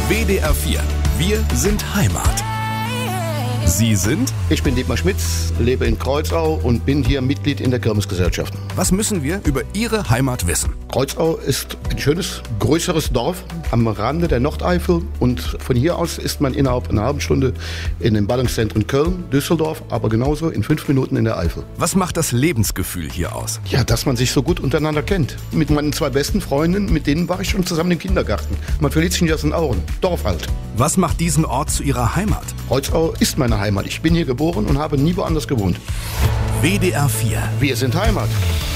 WDR 4. Wir sind Heimat. Sie sind? Ich bin Dietmar Schmitz, lebe in Kreuzau und bin hier Mitglied in der Kirmesgesellschaft. Was müssen wir über Ihre Heimat wissen? Kreuzau ist ein schönes, größeres Dorf am Rande der Nordeifel und von hier aus ist man innerhalb einer halben Stunde in den Ballungszentren Köln, Düsseldorf, aber genauso in 5 Minuten in der Eifel. Was macht das Lebensgefühl hier aus? Ja, dass man sich so gut untereinander kennt. Mit meinen 2 besten Freunden, mit denen war ich schon zusammen im Kindergarten. Man verliert sich nicht aus den Augen. Dorf halt. Was macht diesen Ort zu Ihrer Heimat? Kreuzau ist meine Heimat. Ich bin hier geboren und habe nie woanders gewohnt. WDR 4. Wir sind Heimat.